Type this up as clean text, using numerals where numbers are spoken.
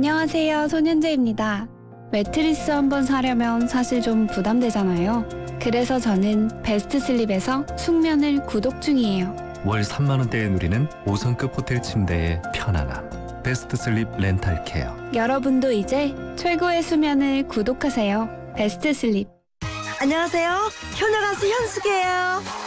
안녕하세요, 손현재입니다. 매트리스 한번 사려면 사실 좀 부담되잖아요. 그래서 저는 베스트슬립에서 숙면을 구독 중이에요. 월 3만 원대에 누리는 5성급 호텔 침대의 편안함. 베스트슬립 렌탈케어. 여러분도 이제 최고의 수면을 구독하세요. 베스트슬립. 안녕하세요. 효녀 가수 현숙이에요.